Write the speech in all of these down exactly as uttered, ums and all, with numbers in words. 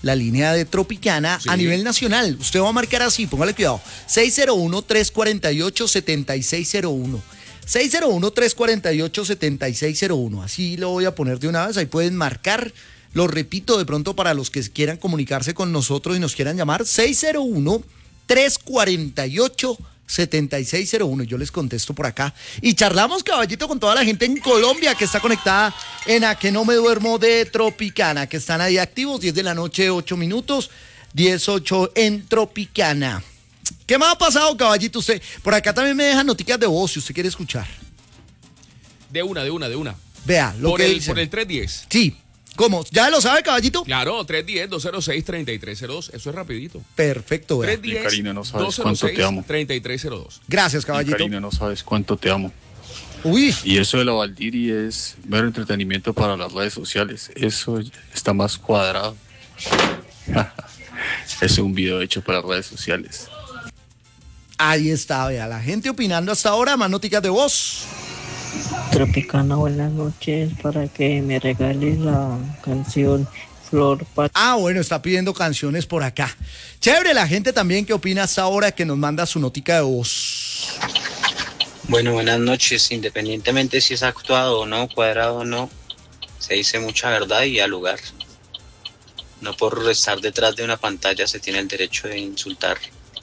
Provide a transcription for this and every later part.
la línea de Tropicana sí. a nivel nacional. Usted va a marcar así, póngale cuidado, seis cero uno, tres cuatro ocho, siete seis cero uno. seis cero uno, tres cuatro ocho, siete seis cero uno. Así lo voy a poner de una vez, ahí pueden marcar. Lo repito de pronto para los que quieran comunicarse con nosotros y nos quieran llamar, seis cero uno, tres cuatro ocho, siete seis cero uno. Yo les contesto por acá. Y charlamos, caballito, con toda la gente en Colombia que está conectada en A Que No Me Duermo de Tropicana, que están ahí activos, diez de la noche, ocho minutos, diez ocho en Tropicana. ¿Qué más ha pasado, caballito, usted? Por acá también me dejan noticias de voz, si usted quiere escuchar. De una, de una, de una. Vea, lo por que el, dicen. Por el tres diez. Sí. ¿Cómo? ¿Ya lo sabe, caballito? Claro, tres uno cero, dos cero seis, tres tres cero dos. Eso es rapidito. Perfecto, vea. tres uno cero, Karina, no sabes cuánto te amo. tres tres cero dos. Gracias, caballito. Karina, no sabes cuánto te amo. Uy. Y eso de la Valdiri es mero entretenimiento para las redes sociales. Eso está más cuadrado. Es un video hecho para redes sociales. Ahí está, vea, la gente opinando hasta ahora. Más noticias de voz. Tropicana, buenas noches, para que me regales la canción Flor Pat. Ah, bueno, está pidiendo canciones por acá. Chévere, la gente también que opina hasta ahora, que nos manda su notica de voz. Bueno, buenas noches. Independientemente si es actuado o no, cuadrado o no, se dice mucha verdad y al lugar. No por estar detrás de una pantalla se tiene el derecho de insultar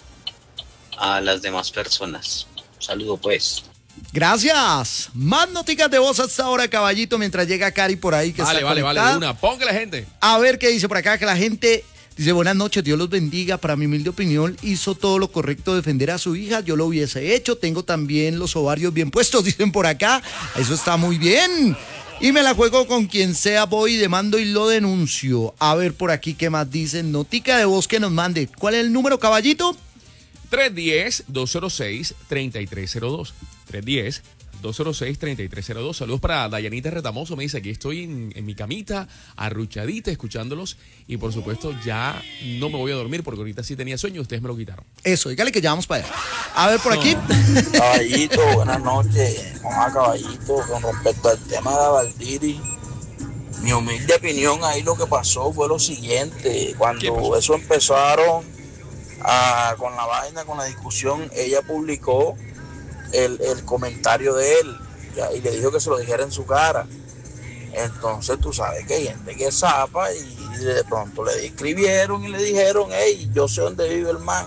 a las demás personas. Un saludo, pues. Gracias. Más noticias de voz hasta ahora, caballito, mientras llega Cari por ahí que vale, está vale, conectada. vale, una. Ponga la gente. A ver qué dice por acá, que la gente dice, buenas noches, Dios los bendiga. Para mi humilde opinión, hizo todo lo correcto defender a su hija. Yo lo hubiese hecho. Tengo también los ovarios bien puestos, dicen por acá. Eso está muy bien. Y me la juego con quien sea, voy, demando y lo denuncio. A ver por aquí qué más dicen. Notica de voz que nos mande. ¿Cuál es el número, caballito? tres uno cero, dos cero seis, tres tres cero dos. tres uno cero, dos cero seis, tres tres cero dos. Saludos para Dayanita Retamoso. Me dice, aquí estoy en, en mi camita, arruchadita, escuchándolos. Y por supuesto, ya no me voy a dormir porque ahorita sí tenía sueño. Ustedes me lo quitaron. Eso, dígale que ya vamos para allá. A ver, por aquí. Caballito, buenas noches. Mamá, caballito, con respecto al tema de la Valdiri, mi humilde opinión, ahí lo que pasó fue lo siguiente. Cuando eso empezaron a, con la vaina, con la discusión, ella publicó el, el comentario de él ya, y le dijo que se lo dijera en su cara. Entonces tú sabes que hay gente que zapa y de pronto le escribieron y le dijeron, hey, yo sé dónde vive el man.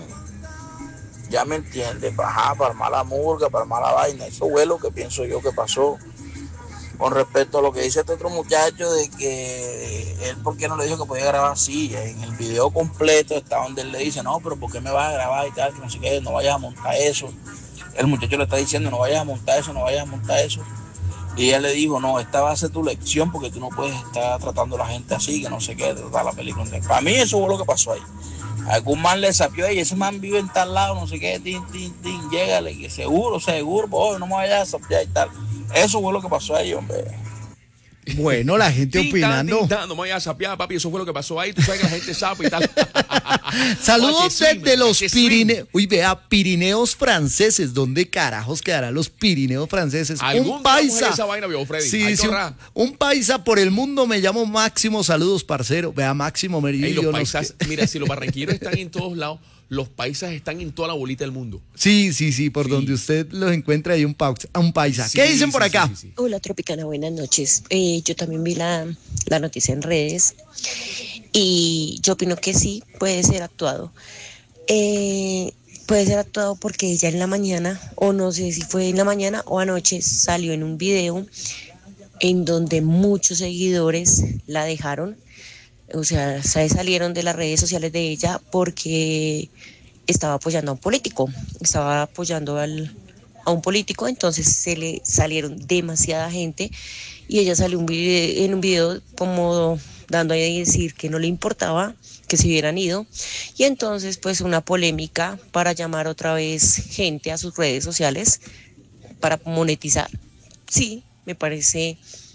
Ya me entiendes, para, para mala murga, para mala vaina. Eso fue lo que pienso yo que pasó. Con respecto a lo que dice este otro muchacho de que él, ¿por qué no le dijo que podía grabar así? En el video completo está donde él le dice, no, pero ¿por qué me vas a grabar y tal? Que no sé qué, no vayas a montar eso. El muchacho le está diciendo, no vayas a montar eso, no vayas a montar eso. Y él le dijo, no, esta va a ser tu lección porque tú no puedes estar tratando a la gente así, que no sé qué, tratar la película. Para mí eso fue lo que pasó ahí. Algún man le sapió, y ese man vive en tal lado, no sé qué, tin, tin, tin, llégale, que seguro, seguro, oh, no me vayas a sapiar y tal. Eso fue lo que pasó ahí, hombre. Bueno, la gente Tin, opinando. tan, tin, tan. No me vayas a sapear, papi, eso fue lo que pasó ahí. Tú sabes que la gente sabe y tal. Saludos Oye, desde sí, los Pirineos. sí. Uy, vea, Pirineos franceses. ¿Dónde carajos quedarán los Pirineos franceses? Un paisa. Esa vaina, vio, Freddy. Sí, sí, un, un paisa por el mundo. Me llamo Máximo. Saludos, parcero. Vea, Máximo Merillo. Ey, los yo paisas, no sé. mira, si los barranquilleros están en todos lados, los paisas están en toda la bolita del mundo. Sí, sí, sí, por sí. donde usted los encuentra hay un, pausa, un paisa. Sí, ¿qué dicen sí, por acá? Sí, sí, sí. Hola, Tropicana, buenas noches. Eh, yo también vi la, la noticia en redes y yo opino que sí, puede ser actuado. Eh, puede ser actuado porque ella en la mañana, o no sé si fue en la mañana o anoche, salió en un video en donde muchos seguidores la dejaron. O sea, salieron de las redes sociales de ella porque estaba apoyando a un político, estaba apoyando al, a un político, entonces se le salieron demasiada gente y ella salió un video, en un video como dando a decir que no le importaba que se hubieran ido, y entonces pues una polémica para llamar otra vez gente a sus redes sociales para monetizar. Sí, me parece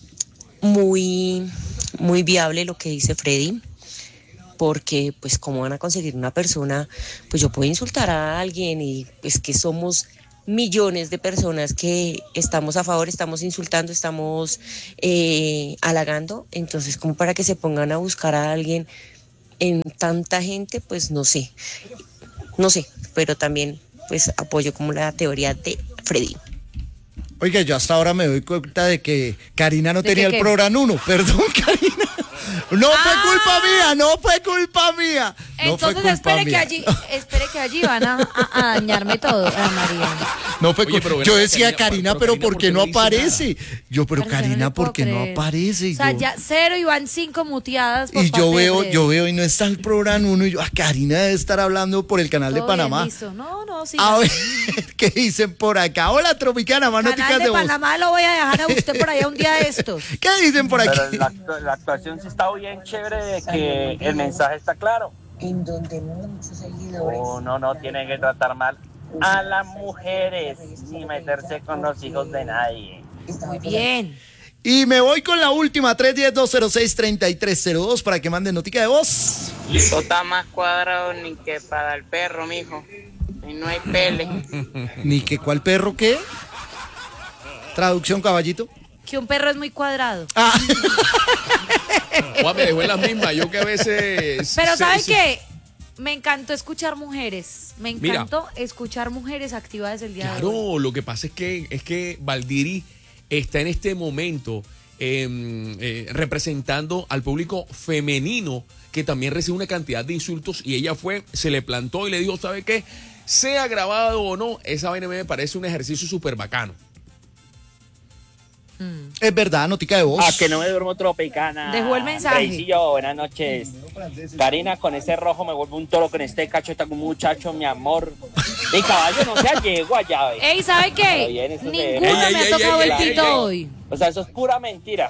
muy, muy viable lo que dice Freddy, porque pues cómo van a conseguir una persona, pues yo puedo insultar a alguien y pues que somos millones de personas que estamos a favor, estamos insultando, estamos eh, halagando, entonces como para que se pongan a buscar a alguien en tanta gente, pues no sé, no sé, pero también pues apoyo como la teoría de Freddy. Oiga, yo hasta ahora me doy cuenta de que Karina no ¿De tenía qué el qué? programa uno. Perdón, Karina. No fue Ah. culpa mía, no fue culpa mía. No fue Entonces culpa espere que mía. allí, espere que allí van a, a- a dañarme todo, Ana María. No fue Oye, culpa. pero ven Yo acá, decía, Karina, Karina, pero pero Karina, ¿por qué no dice aparece? Yo, pero Parce, yo no Karina, le ¿por puedo qué no creer. aparece? Y O sea, yo- ya cero y van cinco muteadas por Y yo parte de veo, Freddy. yo veo y no está el programa uno y yo, ah, Karina debe estar hablando por el canal de Todo bien, Panamá. listo. No, no, sí. A ver, ¿qué dicen por acá? Hola, Tropicana, más Canal noticias de de voz. Panamá lo voy a dejar a usted por allá un día de estos. ¿Qué dicen por aquí? Pero la, actu- la actuación sí está bien chévere de que el mensaje está claro. En donde muchos seguidores. Uno no tiene que tratar mal a las mujeres ni meterse con los hijos de nadie. Muy bien. Y me voy con la última, tres uno cero, dos cero seis, tres tres cero dos, para que manden notica de voz. Eso está más cuadrado ni que para el perro, mijo. Y no hay pele. Ni que cuál perro qué. Traducción, caballito. Que un perro es muy cuadrado. Ah, Juan me dejó en las mismas. Yo que a veces. Pero se- ¿sabe se- qué? Me encantó escuchar mujeres. Me Mira. encantó escuchar mujeres activadas el día de hoy. Claro, lo que pasa es que es que Valdiri está en este momento eh, eh, representando al público femenino que también recibe una cantidad de insultos y ella fue, se le plantó y le dijo, ¿sabe qué? Sea grabado o no, esa vaina me parece un ejercicio súper bacano. es verdad, notica de voz. Ah, que no me duermo tropicana. Dejó el mensaje. Reisillo, buenas noches. Karina, con ese rojo me vuelvo un toro, con este cacho está como un muchacho, mi amor. Mi caballo no se allegó allá, ve. Ey, ¿sabe Pero bien, qué? eso se- Ninguno Ey, me ey, ha tocado ey, el ey, pito ey, ey. hoy. O sea, eso es pura mentira.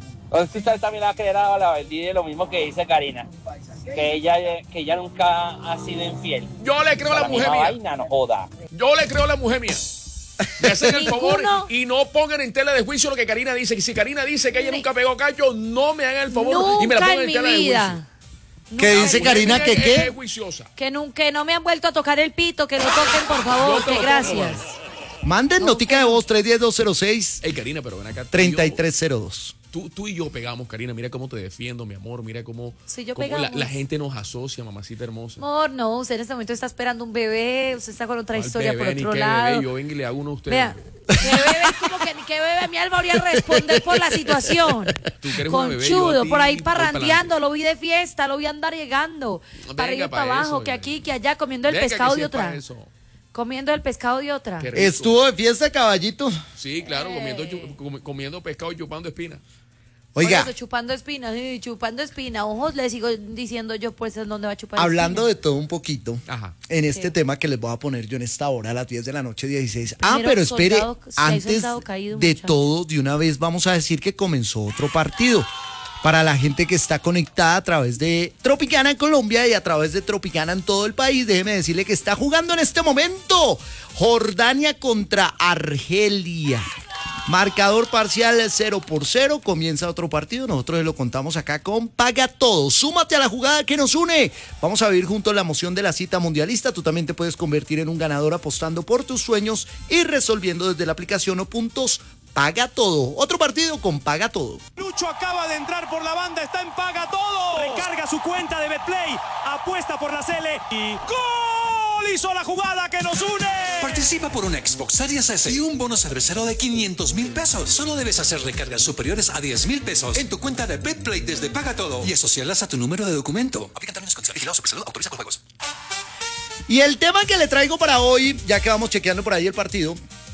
O sea, usted también va a creer a la Valdivia lo mismo que dice Karina. Que ella, que ella nunca ha sido infiel. Yo le creo a la Para mujer misma mía. vaina, no joda. Yo le creo a la mujer mía. Me hacen el favor Ninguno. y no pongan en tela de juicio lo que Karina dice. Y si Karina dice que ella Ni- nunca pegó cacho, no me hagan el favor y me la Nunca pongan en en mi tela de juicio. vida. ¿Qué Nunca dice en mi Karina? Ella ¿Que es- qué? Es juiciosa. Que nunca, no me han vuelto a tocar el pito, que lo toquen, por favor, Yo te que lo gracias. Manden No, notica de feo. voz, tres uno cero, dos cero seis, Ey, Karina, pero ven acá. tú y tres yo- tres cero dos. Tú, tú y yo pegamos, Karina. Mira cómo te defiendo, mi amor. Mira cómo, Sí, yo cómo la, pegamos. la gente nos asocia, mamacita hermosa. Amor, no, usted en este momento está esperando un bebé, usted está con otra ¿Cuál historia bebé? por Ni otro qué lado. bebé, yo vengo y le hago uno a usted. Vea, ¿qué bebé? ¿Cómo que ni qué bebé? Mi alma voy a responder por la situación. Tú que eres una bebé, yo Conchudo, a ti por ahí voy parrandeando, pa'lante. lo vi de fiesta, lo vi andar llegando. Para Venga arriba y pa' para abajo, eso, que venga. aquí, que allá, comiendo el Venga, que pescado de sepa otra. eso. Comiendo el pescado de otra. Qué rico. Estuvo de fiesta, caballito. Sí, claro, comiendo, Eh. chu- com- comiendo pescado y chupando espina. Oiga, Por eso, chupando espina, sí, chupando espina. Ojos, le sigo diciendo yo, pues, ¿en dónde va a chupar hablando espina? de todo un poquito, Ajá. en este Sí. tema que les voy a poner yo en esta hora, a las diez de la noche, dieciséis. Ah, Primero, pero espere, soldado- si hay antes soldado caído, de muchacho. todo, de una vez vamos a decir que comenzó otro partido. Para la gente que está conectada a través de Tropicana en Colombia y a través de Tropicana en todo el país, déjeme decirle que está jugando en este momento Jordania contra Argelia. Marcador parcial cero por cero, comienza otro partido, nosotros lo contamos acá con Paga Todo. Súmate a la jugada que nos une. Vamos a vivir juntos la emoción de la cita mundialista. Tú también te puedes convertir en un ganador apostando por tus sueños y resolviendo desde la aplicación o puntos Paga Todo. Otro partido con Paga Todo. Lucho acaba de entrar por la banda, está en Paga Todo. Recarga su cuenta de Betplay, apuesta por la Cele y ¡gol! Hizo la jugada que nos une. Participa por una Xbox Series S y un bono cervecero de quinientos mil pesos. Solo debes hacer recargas superiores a diez mil pesos en tu cuenta de Betplay desde Paga Todo y asociarlas a tu número de documento. Aplican términos condicionales. Vigilado Supersalud. Autoriza con juegos. Y el tema que le traigo para hoy, ya que vamos chequeando por ahí el partido,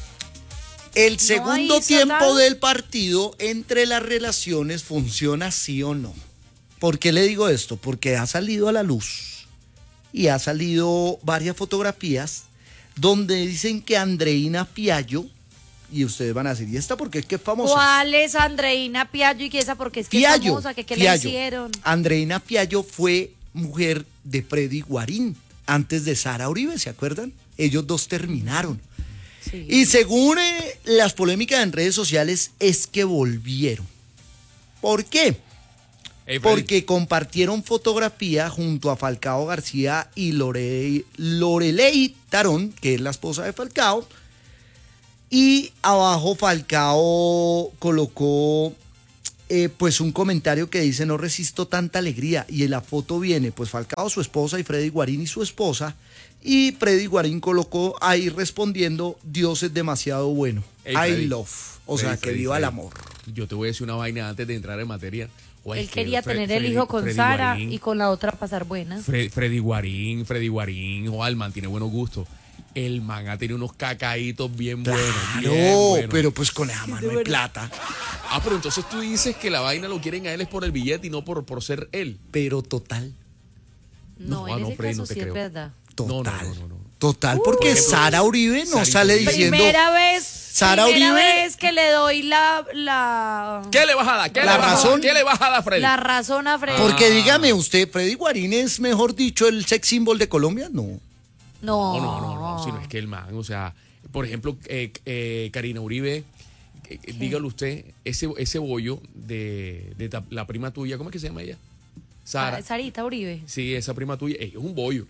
el segundo hay tiempo soldado. del partido entre las relaciones funciona sí o no. ¿Por qué le digo esto? Porque ha salido a la luz y ha salido varias fotografías donde dicen que Andreina Piallo, y ustedes van a decir, ¿y esta porque es que es famosa? ¿Cuál es Andreina Piallo y qué esa? Porque es que es Piallo, famosa, que qué le Piallo. hicieron. Andreina Piallo fue mujer de Freddy Guarín antes de Sara Uribe, ¿se acuerdan? Ellos dos terminaron. Sí. Y según eh, las polémicas en redes sociales es que volvieron. ¿Por qué? Ey, Freddy, Porque compartieron fotografía junto a Falcao García y Lore, Lorelei Tarón, que es la esposa de Falcao. Y abajo Falcao colocó eh, pues un comentario que dice, no resisto tanta alegría. Y en la foto viene, pues Falcao, su esposa, y Freddy Guarín y su esposa. Y Freddy Guarín colocó ahí respondiendo, Dios es demasiado bueno. Hey, I Freddy. love. O Freddy, sea, que Freddy, viva Freddy. el amor. Yo te voy a decir una vaina antes de entrar en materia. Oye, Él es que quería Fre- tener el Freddy- hijo con Freddy Sara Guarín, y con la otra pasar buena. Fre- Freddy Guarín, Freddy Guarín, o el man tiene buenos gustos. El man ha tenido unos cacaitos bien buenos. Claro, bien buenos. pero pues con esa mano hay plata. Ah, pero entonces tú dices que la vaina lo quieren a él es por el billete y no por, por ser él. Pero total. No, No, ah, en no, ese Freddy, caso no te sí creo. es verdad. Total. No, no, no, no, no. Total, porque Por ejemplo, Sara Uribe no Sarita sale Uribe. diciendo... Primera vez, Sara primera Uribe- vez que le doy la, la, ¿Qué le vas a dar? ¿Qué La le vas a dar? razón- ¿Qué le vas a dar, Freddy? la razón a Freddy. Porque Ah. dígame usted, ¿Freddy Guarín es, mejor dicho, el sex symbol de Colombia? No. No, No, no, no, no, sino es que el man, o sea, por ejemplo, eh, eh, Karina Uribe, eh, eh, dígale usted, ese, ese bollo de, de ta- la prima tuya, ¿cómo es que se llama ella? Sara. Ah, Sarita Uribe. Sí, esa prima tuya, ella es un bollo.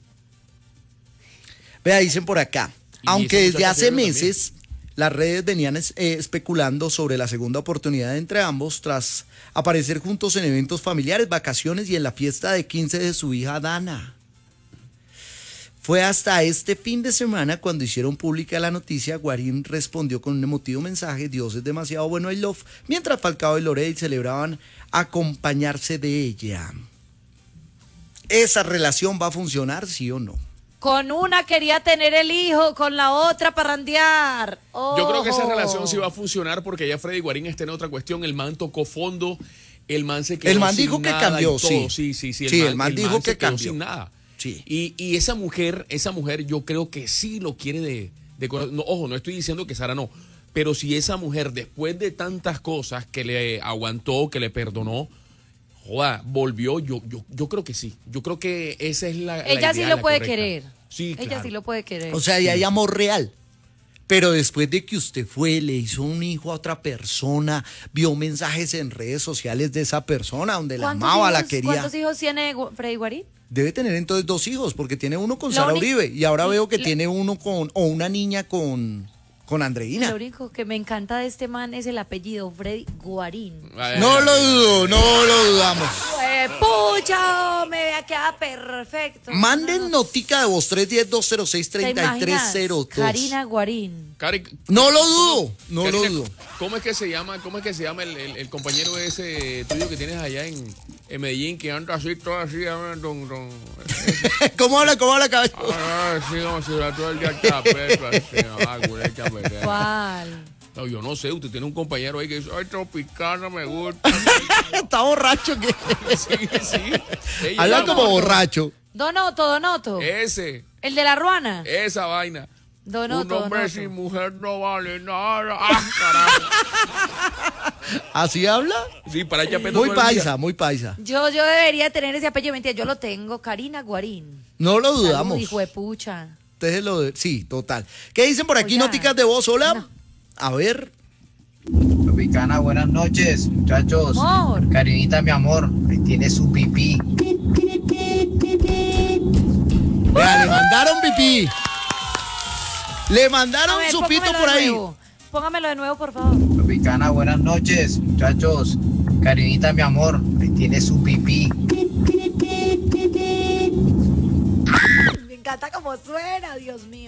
Vea, dicen por acá, Y aunque esa desde muchacha hace tiene meses las redes venían es- eh, especulando sobre la segunda oportunidad entre ambos tras aparecer juntos en eventos familiares, vacaciones y en la fiesta de quince de su hija Dana. Fue hasta este fin de semana cuando hicieron pública la noticia, Guarín respondió con un emotivo mensaje, Dios es demasiado bueno, I love, mientras Falcao y Lorel celebraban acompañarse de ella. ¿Esa relación va a funcionar, sí o no? Con una quería tener el hijo, con la otra parrandear. Yo creo que esa Ojo. relación sí va a funcionar porque ya Freddy Guarín está en otra cuestión, el man tocó fondo, el man se quedó El man sin dijo que nada cambió, y todo. sí. Sí, sí, sí. Sí, el man dijo que se quedó cambió. sin nada. Sí. Y, y esa mujer, esa mujer yo creo que sí lo quiere de, de corazón. No, ojo, no estoy diciendo que Sara no, pero si esa mujer después de tantas cosas que le aguantó, que le perdonó, joda, volvió, yo, yo, yo creo que sí. Yo creo que esa es la, la Ella sí idea, lo la puede correcta. querer. Sí, Ella claro. sí lo puede querer. O sea, ya hay amor real. Pero después de que usted fue, le hizo un hijo a otra persona, vio mensajes en redes sociales de esa persona donde la ¿Cuántos amaba, la hijos- quería. ¿Cuántos hijos tiene Gu- Freddy Guarín? Debe tener entonces dos hijos, porque tiene uno con Lo Sara único- Uribe y ahora veo que lo- tiene uno con, o una niña con, con Andreina. Lo único que me encanta de este man es el apellido Freddy Guarín. Ay, No ay, lo ay, dudo, no lo dudamos. Pues, pucha, me vea queda perfecto. Manden notica de voz tres uno cero, dos cero seis, ¿Te tres tres imaginas? cero dos. Karina Guarín. Cari, No lo dudo, no lo Karina, dudo. ¿Cómo es que se llama, cómo es que se llama el, el- el compañero ese tuyo que tienes allá en, en Medellín que anda así, todo así, habla, don, don, ¿Cómo habla, cómo habla, cabello? ah, sí, como si era todo el día chapeto, así, ah, güey, chapeto. ¿Cuál? No, yo no sé, usted tiene un compañero ahí que dice, ay, tropicana, me gusta. Está borracho que. Sí, sí. Ella Habla llama, como ¿no? borracho. Donoto, Donoto. Ese, El de la Ruana. esa vaina. Donoto, Un hombre Donoto. sin mujer no vale nada. Ah, carajo. ¿Así habla? Sí, para chapeto Muy todo el día. paisa, muy paisa. Yo, yo debería tener ese apellido. Mentira, yo lo tengo. Karina Guarín. No lo Salud, dudamos. hijo de pucha. Ustedes lo de- Sí, total. ¿Qué dicen por aquí? Oiga. Noticas de voz, hola. A ver. Tropicana, buenas noches, muchachos. Amor. Karinita, mi amor, ahí tiene su pipí. Vea, le mandaron pipí. Le mandaron A ver, su pito póngamelo por de ahí. nuevo. Póngamelo de nuevo, por favor. Tropicana, buenas noches, muchachos. Karinita, mi amor, ahí tiene su pipí. Me encanta cómo suena, Dios mío.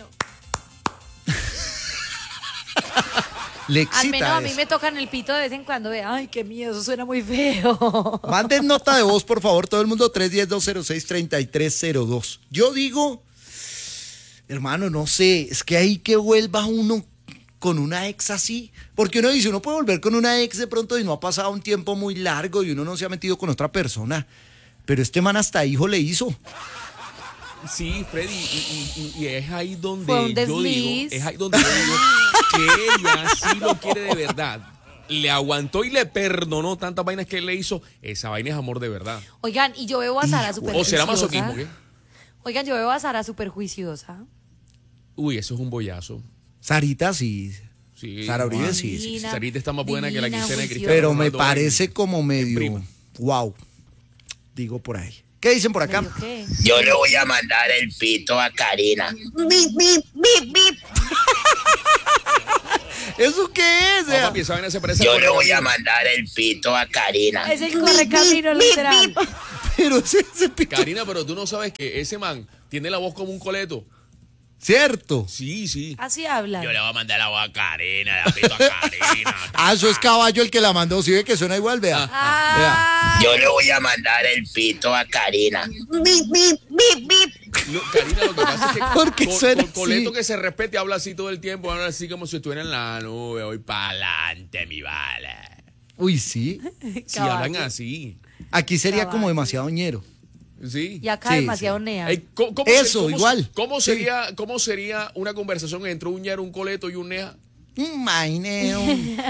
Le Al menos excita a mí eso. me tocan el pito de vez en cuando. De, ay, qué miedo, eso suena muy feo. Manden nota de voz, por favor, todo el mundo, tres uno cero, dos cero seis, tres tres cero dos. Yo digo, hermano, no sé, es que ahí que vuelva uno con una ex así, porque uno dice, uno puede volver con una ex de pronto y no ha pasado un tiempo muy largo y uno no se ha metido con otra persona, pero este man hasta hijo le hizo. Sí, Freddy, y, y- y- y es ahí donde Fue un yo digo, desliz. es ahí donde yo digo que ella sí lo quiere de verdad. Le aguantó y le perdonó tantas vainas que él le hizo. Esa vaina es amor de verdad. Oigan, y yo veo a Sara súper O será juiciosa. masoquismo, ¿qué? Oigan, yo veo a Sara súper juiciosa. Uy, eso es un bollazo. Sarita sí, Sí, Sara Uribe Juan. sí, sí, sí. Sarita está más buena que la divina, quincena de juiciosa. Cristiano Pero me Ronaldo parece en- como medio, prima. wow, digo por ahí. ¿Qué dicen por acá? ¿Medio qué? Yo le voy a mandar el pito a Karina. Bip, bip, bip, bip. ¿Eso qué es? No, papi, esa vaina se parece Yo al le voy a correcamino. mandar el pito a Karina. Es el correcamino, literal. Pero ese, ese pito. Karina, pero tú no sabes que ese man tiene la voz como un coleto. ¿Cierto? Sí, sí. Así hablan. Yo le voy a mandar la voz a Karina, la pito a Karina. Ah, eso es Caballo el que la mandó. ¿Sí ve que suena igual? Vea. Ah. Yo le voy a mandar el pito a Karina. No, Karina, lo que pasa es que Porque con, suena con Coleto así. que se respete habla así todo el tiempo, habla así como si estuviera en la nube, voy para adelante, mi vale. Uy, sí. Si hablan así. Aquí sería Caballo. como demasiado ñero. Sí. Y acá Sí, demasiado nea. Ey, ¿cómo- cómo Eso, se- cómo- igual. ¿Cómo Sí. sería, ¿Cómo sería una conversación entre un ñero, un coleto y un neja? Maineo.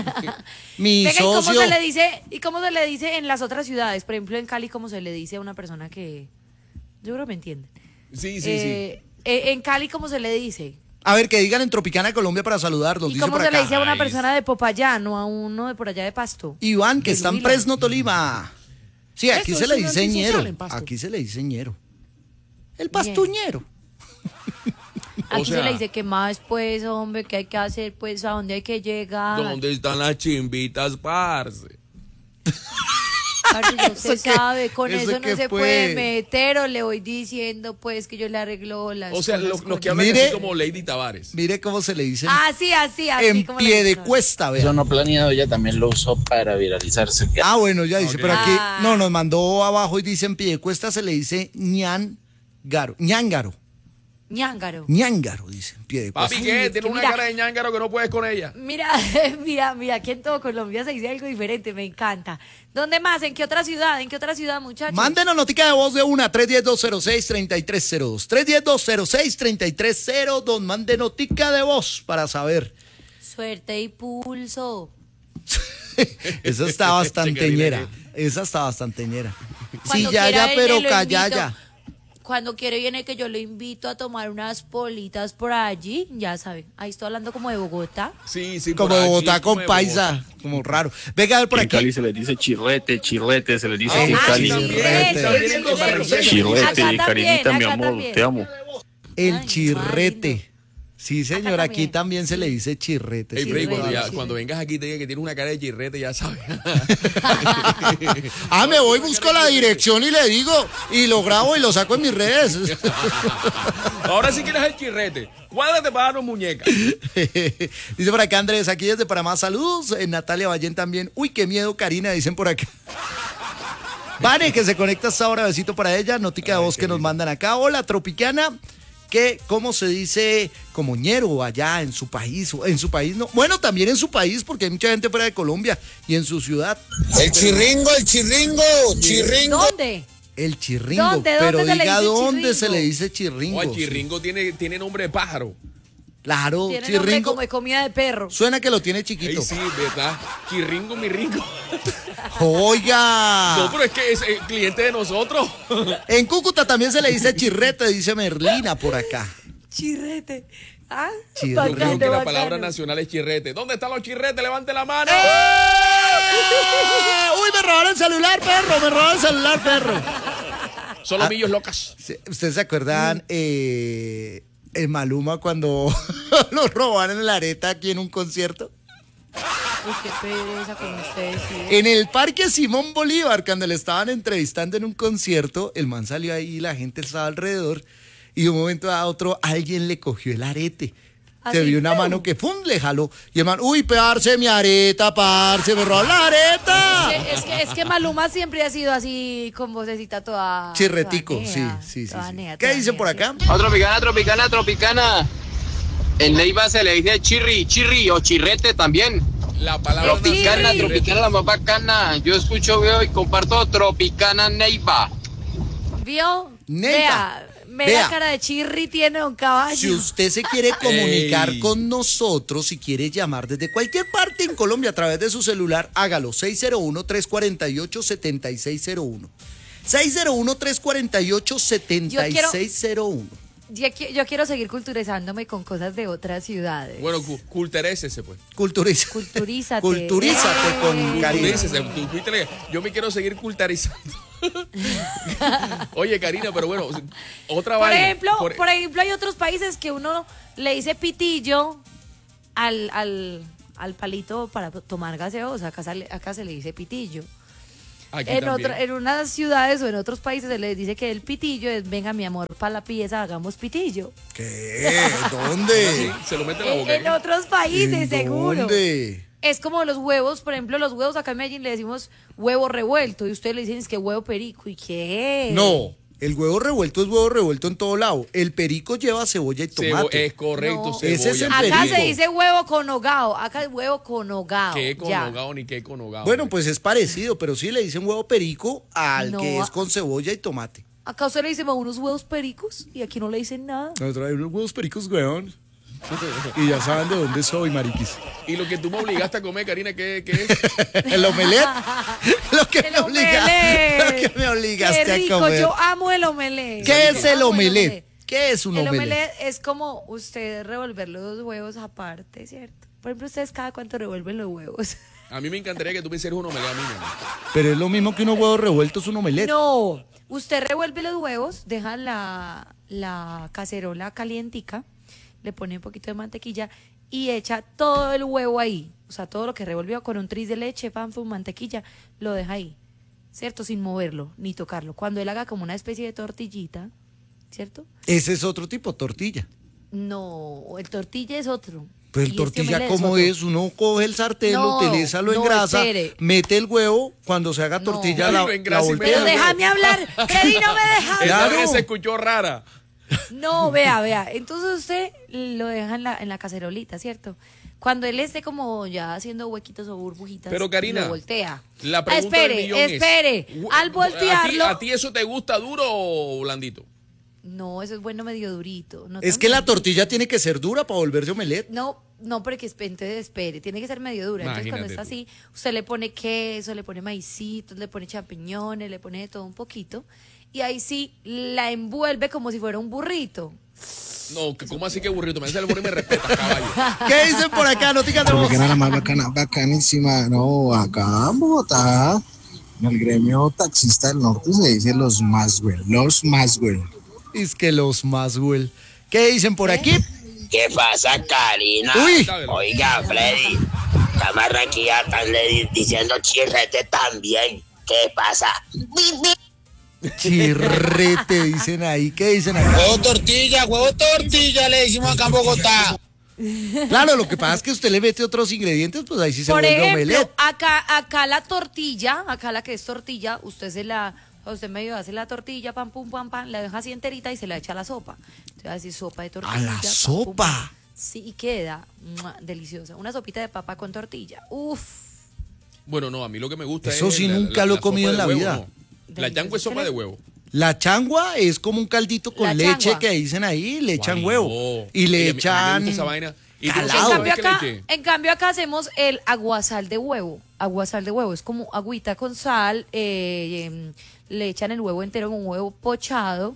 Mi Venga, ¿y cómo socio. se le dice, y cómo se le dice en las otras ciudades? Por ejemplo, en Cali, ¿cómo se le dice a una persona que... Yo creo que me entienden. Sí, sí, Eh, eh, en Cali, ¿cómo se le dice? A ver, que digan en Tropicana Colombia para saludarlos. ¿Y Dice cómo por se le acá. dice a una Ay, persona de Popayán o a uno de por allá de Pasto? Iván, que De está en Huila. Fresno, Tolima. Sí, aquí Eso se es le un dice antisocial ñero. en Pasto. Aquí se le dice ñero. El pastuñero. Aquí O sea- se le dice que más, pues, hombre, que hay que hacer, pues, a dónde hay que llegar. ¿Dónde están las chimbitas, parce? Parce, no se ¿Eso qué? sabe, con ¿Eso eso no qué se fue? puede meter, o le voy diciendo, pues, que yo le arreglo las O sea, cosas los, con los que él. hablan Mire. así como Lady Tavares. Mire cómo se le dice Así, así, así. en como le pie de dicen. cuesta, vea. Eso no planeado, ella también lo usó para viralizarse. Ah, bueno, ya dice, Ok. pero aquí Ah. no nos mandó abajo y dice en pie de cuesta se le dice ñangaro, ñángaro, Ñángaro. ñángaro, dice en pie de cuesta. Papi, ¿qué? es Tiene que una mira- cara de ñángaro que no puedes con ella. Mira, mira, mira, aquí en todo Colombia se dice algo diferente, me encanta. ¿Dónde más? ¿En qué otra ciudad? ¿En qué otra ciudad, muchachos? Mándenos notica de voz de una, tres uno cero, dos cero seis, tres tres cero dos. tres uno cero, dos cero seis, tres tres cero dos. Mande notica de voz para saber. Suerte y pulso. Esa está bastante Karina, ñera. Esa está bastante ñera. Sí, Cuando ya, quiera ya, viene, pero lo calla, invito. ya. Cuando quiere viene que yo lo invito a tomar unas politas por allí, ya saben. Ahí estoy hablando como de Bogotá. Sí, sí. Como por allí, Bogotá como con de paisa, como raro. Venga a ver por En aquí. Cali se le dice chirrete, chirrete, se le dice Ah, en ah, Cali. también, Chirrete. también en Costa Rica. Chirrete, Acá también, Karinita, mi acá amor, también. te amo. El Ay, chirrete. Sí, señor, aquí también. también se le dice chirrete. Ey, sí, Freddy, es cuando, verdad. ya- cuando vengas aquí te diga que tienes una cara de chirrete, ya sabes. Ah, me voy, busco la dirección y le digo, y lo grabo y lo saco en mis redes. Ahora sí quieres el chirrete. Cuádrate para darnos muñeca. Dice por acá Andrés, aquí desde Panamá, saludos. Eh, Natalia Ballén también. Uy, qué miedo, Karina, dicen por acá. Vane, que se conecta hasta ahora, besito para ella. Notica de voz que nos mandan acá. Hola, Tropicana. Que, ¿cómo se dice como ñero allá en su país? En su país no. Bueno, también en su país, porque hay mucha gente fuera de Colombia y en su ciudad. El chirringo, el chirringo, chirringo. ¿Dónde? El chirringo. ¿Dónde? Pero ¿Dónde se le diga dice dónde chirringo? se le dice chirringo. O el chirringo tiene, tiene nombre de pájaro. Claro, Tiene nombre chirringo. como de comida de perro. Suena que lo tiene chiquito. Ey, sí, ¿verdad? Chirringo, mi ringo. Oiga. No, pero es que es eh, cliente de nosotros. En Cúcuta también se le dice chirrete, dice Merlina por acá. Chirrete. Ah, Chirrete. Yo creo bacano, que la bacano. palabra nacional es chirrete. ¿Dónde están los chirretes? ¡Levante la mano! ¡Eh! Uy, me robaron el celular, perro, me robaron el celular, perro. Solo Ah. millos locas. Sí, ¿ustedes se acuerdan eh, el Maluma cuando lo robaron en la areta aquí en un concierto? Uy, qué pereza con ustedes. sí. En el Parque Simón Bolívar, cuando le estaban entrevistando en un concierto, el man salió ahí y la gente estaba alrededor y de un momento a otro alguien le cogió el arete. Se Así, vio una ¡pum! mano que ¡fum! Le jaló. Y el man, uy, parce, mi areta, parce, me robó la areta. Es que, es, que, es que Maluma siempre ha sido así con vocecita toda... Chirretico, toda sí, nea, sí, sí. toda sí. nea, ¿Qué toda dicen nea, por sí. acá? Oh, tropicana, tropicana, tropicana. En Neiva se le dice chirri, chirri o chirrete también. La palabra Tropicana, nacional es tropicana, la más bacana. Yo escucho, veo y comparto Tropicana Neiva. ¿Vio? Neiva. Vea, ve Vea. la cara de chirri tiene un caballo. Si usted se quiere comunicar Ey. con nosotros, si quiere llamar desde cualquier parte en Colombia a través de su celular, hágalo. seis cero uno, tres cuatro ocho, siete seis cero uno. seis cero uno, tres cuatro ocho, siete seis cero uno. Yo, qui- yo quiero seguir culturizándome con cosas de otras ciudades. Bueno, cu- culturécese, pues. Culturiza. Culturízate. Culturízate Eh. con Karina. Culturícese, tú fuiste le- Yo me quiero seguir cultarizando. Oye, Karina, pero bueno, otra Por vaina. ejemplo, Por- por ejemplo, hay otros países que uno le dice pitillo al, al, al palito para tomar gaseosa. Acá, sale, acá se le dice pitillo. Aquí En, también. otra, en unas ciudades o en otros países se les dice que el pitillo es, venga mi amor, para la pieza hagamos pitillo. ¿Qué? ¿Dónde? Se lo mete en la En, boca. en otros países, ¿En seguro. dónde? Es como los huevos, por ejemplo, los huevos acá en Medellín le decimos huevo revuelto y ustedes le dicen es que huevo perico. ¿Y qué? No, el huevo revuelto es huevo revuelto en todo lado. El perico lleva cebolla y Cebo- tomate. es correcto, No. cebolla. Ese es el Acá perico. se dice huevo con hogao. Acá es huevo con hogao. ¿Qué con ya. hogao ni qué con hogao? Bueno, pues es parecido, pero sí le dicen huevo perico al No, que a- es con cebolla y tomate. Acá usted le dice unos huevos pericos y aquí no le dicen nada. Nosotros hay unos huevos pericos, weón. Y ya saben de dónde soy, mariquis. Y lo que tú me obligaste a comer, Karina, ¿qué, qué es? El omelet. Lo que El me obliga, omelette. lo que me obligaste Qué rico, a comer. yo amo el omelette. ¿Qué es el Amo omelette? ¿Qué es un El omelette? omelette es como usted revolver los huevos aparte, ¿cierto? Por ejemplo, ustedes cada cuánto revuelven los huevos. A mí me encantaría que tú me hicieras un omelette a mí, mi amor. Pero es lo mismo que unos huevos revueltos, un omelette. No, usted revuelve los huevos, deja la, la cacerola calientica, le pone un poquito de mantequilla y echa todo el huevo ahí. O sea, todo lo que revolvió con un tris de leche, pan, fum, mantequilla, lo deja ahí, ¿cierto? Sin moverlo ni tocarlo. Cuando él haga como una especie de tortillita, ¿cierto? Ese es otro tipo, tortilla. No, el tortilla es otro. Pues Y el este tortilla, omelette ¿cómo otro. es? Uno coge el sartén, No, lo utiliza, lo no, engrasa, espere. mete el huevo, cuando se haga tortilla Ay, la, lo la engrasa y voltea. Pero déjame hablar, Freddy, no me deja hablar. Esta Claro. vez se escuchó rara. No, vea, vea. Entonces usted lo deja en la, en la cacerolita, ¿cierto? Cuando él esté como ya haciendo huequitos o burbujitas, Pero, Karina, lo voltea. La Ah, pregunta espere, del millón es, espere. hu- Al voltearlo. ¿A ti, ¿A ti eso te gusta duro o blandito? No, eso es bueno medio durito. No Es tan que la blandito. tortilla tiene que ser dura para volverse omelette. No, no, porque espere, espere, tiene que ser medio dura. Entonces cuando está Imagínate así, usted le pone queso, le pone maicitos, le pone champiñones, le pone de todo un poquito. Y ahí sí la envuelve como si fuera un burrito. No, que- ¿cómo así que burrito? Me hace el burrito y me respeta, caballo. ¿Qué dicen por acá? Noticas de voz. Tropicana la más bacana, bacanísima. No, acá en Bogotá, en el gremio taxista del norte se dice los Maswell, los Maswell. Es que los Maswell. ¿Qué dicen por aquí? ¿Qué pasa, Karina? Uy. Oiga, Freddy, la marranquilla están le- diciendo chirrete también. ¿Qué pasa? Chirrete, dicen ahí. ¿Qué dicen acá? Huevo tortilla, huevo tortilla, le decimos acá en Bogotá. Claro, lo que pasa es que usted le mete otros ingredientes, pues ahí sí se Por vuelve ejemplo, omelette. acá, acá la tortilla, acá la que es tortilla, usted se la, usted medio hace la tortilla, pam, pum, pam, pam, la deja así enterita y se la echa a la sopa. Entonces así sopa de tortilla. ¿A la pam, pum, sopa? pam. Sí, y queda ¡mua! Deliciosa. Una sopita de papa con tortilla. Uf. Bueno, no, a mí lo que me gusta Eso es. sí la- nunca la- lo he la sopa comido en de la huevo, vida. no. La changua es sopa de huevo. La changua es como un caldito con La leche changua. que dicen ahí, le echan Ay, huevo. no. Y le Oye, a mí- a mí me echan gusta esa vaina. ¿Y tú no En calado. sabes cambio, qué le acá, eché? en cambio acá hacemos el aguasal de huevo. Aguasal de huevo es como agüita con sal, eh, em, le echan el huevo entero, un huevo pochado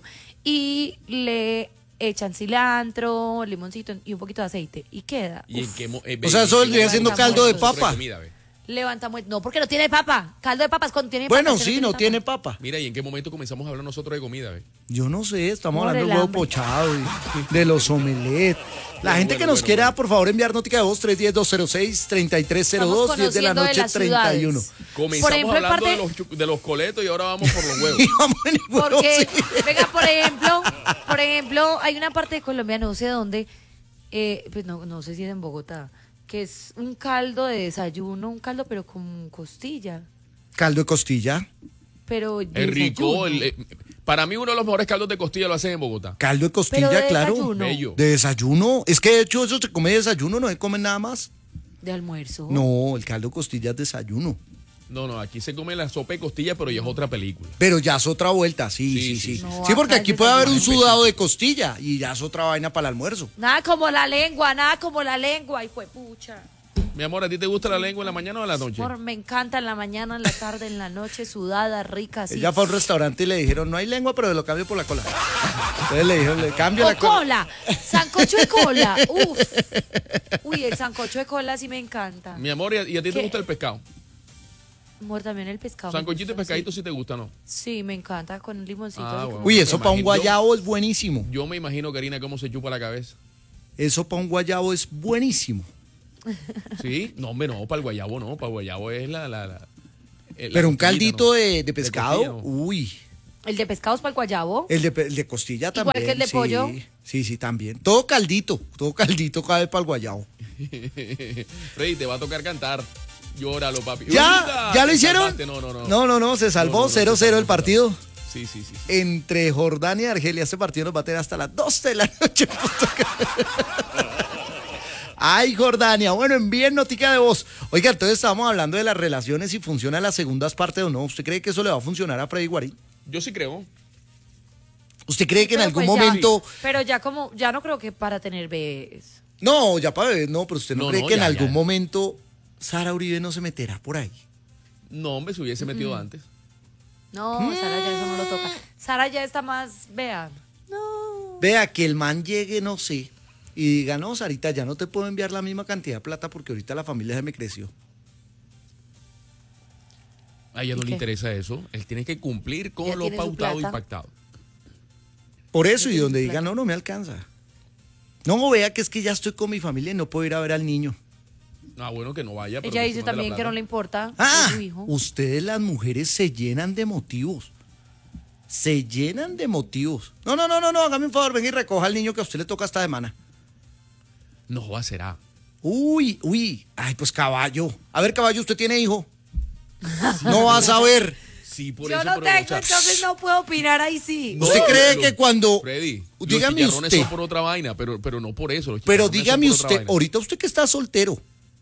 y le echan cilantro, limoncito y un poquito de aceite y queda. ¿Y en qué mo- eh, O sea, eso en qué vendría momento siendo se caldo de pone sobre papa. comida, ve? Levanta muy, no, porque no tiene papa. Caldo de papas cuando tiene Bueno, papas, sí, no tiene papa. Mira, ¿y en qué momento comenzamos a hablar nosotros de comida, ve? Yo no sé, estamos Por hablando el del huevo hambre. pochado, y de los omelets. La Bueno, gente que bueno, nos bueno, quiera, bueno. por favor, enviar notica de voz tres uno cero, dos cero seis, tres tres cero dos, Estamos diez de la conociendo de noche, las treinta y uno. ciudades. Comenzamos Por ejemplo, en hablando de, parte- los, chu- de los coletos y ahora vamos por los huevos. Y vamos en el huevo, Porque, sí. venga, por ejemplo, por ejemplo, hay una parte de Colombia, no sé dónde, eh, pues no, no sé si es en Bogotá, que es un caldo de desayuno, un caldo pero con costilla, Caldo de costilla. pero de Es rico. desayuno. el- eh, para mí, uno de los mejores caldos de costilla lo hacen en Bogotá. Caldo de Pero costilla, de claro. desayuno. Bello. De desayuno. Es que de hecho eso se come de desayuno, no se come nada más. De almuerzo. No, el caldo de costilla es desayuno. No, no, aquí se come la sopa de costilla, pero ya es otra película. Pero ya es otra vuelta, sí, Sí, sí, sí. sí. Sí, No, porque acá aquí es puede haber un desayuno. sudado de costilla y ya es otra vaina para el almuerzo. Nada como la lengua, nada como la lengua, y fue pucha. Mi amor, ¿a ti te gusta la lengua en la mañana o en la noche? Por, me encanta en la mañana, en la tarde, en la noche, sudada, rica, así. Ella fue a un restaurante y le dijeron, no hay lengua, pero lo cambio por la cola. Entonces le dijeron, le cambio O la cola. cola, sancocho de cola, uf. Uy, el sancocho de cola sí me encanta. Mi amor, ¿y a, y a ti te ¿Qué? gusta el pescado? Amor, también el pescado. me Sancochito y gusta, pescadito sí. sí te gusta, ¿no? Sí, me encanta con un limoncito. Ah, así bueno. como- Uy, eso Me para un imagino- guayabo es buenísimo. Yo me imagino, Karina, cómo se chupa la cabeza. Eso para un guayabo es buenísimo. Sí, no, hombre, no, para el guayabo no, para el guayabo es la... la, la la Pero un caldito ¿no? de, de pescado, De costilla, ¿no? uy. El de pescados para el guayabo. El de, el de costilla Igual también. que el de sí. pollo. Sí, sí, también. Todo caldito, todo caldito cabe para el guayabo. Freddy, te va a tocar cantar. Llóralo, papi. ¿Ya? Ahorita ¿Ya lo te hicieron? salvaste. No, no, no. No, no, no, se salvó cero cero el partido. Sí, sí, sí. Entre Jordania y Argelia. Este partido nos va a tener hasta las dos de la noche. Ay, Jordania. Bueno, envíen notica de voz. Oiga, entonces estábamos hablando de las relaciones, si funcionan las segundas partes o no. ¿Usted cree que eso le va a funcionar a Freddy Guarín? Yo sí creo. ¿Usted cree que en Pero algún pues ya- momento... pero ya como, ya no creo que para tener bebés. No, ya para bebés no, pero usted no, No, cree no, que en ya, algún ya. momento Sara Uribe no se meterá por ahí. No, hombre, se hubiese metido antes. No, Sara ya eso no lo toca. Sara ya está más, vean. Vea, que el man llegue, no sé, y diga, no, Sarita, ya no te puedo enviar la misma cantidad de plata porque ahorita la familia se me creció. A ella no ¿Y le qué? interesa eso. Él tiene que cumplir con Ya lo tiene su pautado y plata. pactado. Por eso, y donde diga, no, no me alcanza. No, vea que es que ya estoy con mi familia y no puedo ir a ver al niño. Ah, bueno, que no vaya. pero Ella que dice se mande la también que plata. no le importa Ah, su hijo. ustedes las mujeres se llenan de motivos. Se llenan de motivos. No, no, no, no, no, hágame un favor, venga y recoja al niño que a usted le toca esta semana. No va, será. Uy, uy, ay, pues caballo. A ver, caballo, ¿usted tiene hijo? No vas a ver. Sí, por Yo eso. no pero, tengo, o sea, entonces no puedo opinar ahí sí. ¿Usted no, cree los- que cuando... Freddy, Dígame los chicharrones usted. son por otra vaina, pero, pero no por eso. los Pero chicharrones son dígame por otra usted, vaina. ahorita usted que está soltero,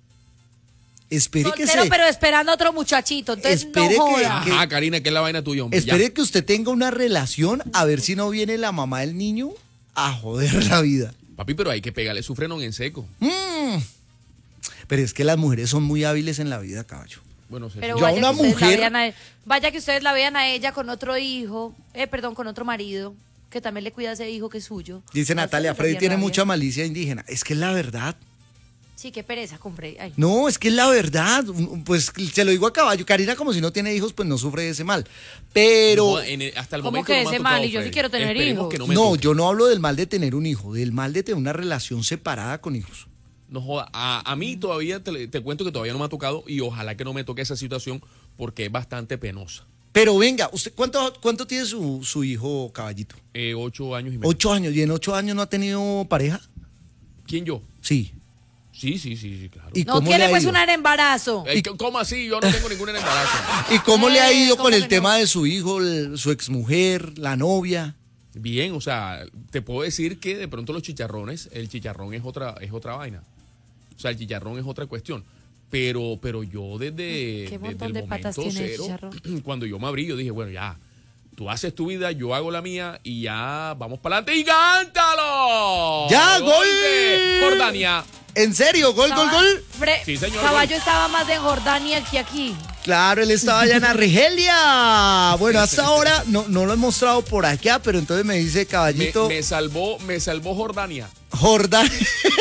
espere que Soltero, se... pero esperando a otro muchachito. Entonces Espere no que- joda. que- Ajá, Karina, ¿qué es la vaina tuya, hombre? Espere Ya. que usted tenga una relación a ver si no viene la mamá del niño a joder la vida. Papi, pero hay que pegarle su frenón en seco. Mm. Pero es que las mujeres son muy hábiles en la vida, caballo. Bueno, sé. Pero Yo a vaya, una que ustedes la mujer- vean a e- vaya que ustedes la vean a ella con otro hijo, eh, perdón, con otro marido, que también le cuida a ese hijo que es suyo. Dice A Natalia, ustedes les Freddy daría tiene rabia. mucha malicia indígena. Es que es la verdad. Sí, qué pereza con Freddy. Ay. No, es que es la verdad. Pues se lo digo a caballo. Karina, como si no tiene hijos, pues no sufre de ese mal. Pero... No, en el- hasta el ¿Cómo momento que no me ha ese tocado, mal? Y yo sí Freddy. quiero tener Esperemos hijos. que no me No, toque. yo no hablo del mal de tener un hijo, del mal de tener una relación separada con hijos. No joda. A, a mí todavía, te, te cuento que todavía no me ha tocado y ojalá que no me toque esa situación porque es bastante penosa. Pero venga, ¿usted cuánto, cuánto tiene su, su hijo, caballito? Eh, ocho años y medio. Ocho años. ¿Y en ocho años no ha tenido pareja? ¿Quién yo? Sí. Sí, sí, sí, sí, claro. ¿Y No cómo le quiere ha pues ido? un embarazo. Eh, ¿Cómo así? Yo no tengo ningún embarazo. ¿Y cómo le ha Eh, ido ¿cómo con el que tema no? de su hijo, el- su exmujer, la novia? Bien, o sea, te puedo decir que de pronto los chicharrones, el chicharrón es otra, es otra vaina. O sea, el chicharrón es otra cuestión. Pero, pero yo desde, Qué desde montón el de patas momento tiene el cero, chicharrón. cuando yo me abrí, yo dije, bueno, ya, tú haces tu vida, yo hago la mía y ya vamos para adelante y cántalo. ¡Ya, gol! de Jordania. ¿En serio? ¿Gol, gol, gol? Fre- Sí, señor, Caballo gol. estaba más en Jordania que aquí. Claro, él estaba allá en Argelia. Bueno, hasta ahora no, no lo he mostrado por acá, pero entonces me dice Me, caballito me salvó, me salvó Jordania. Jordania.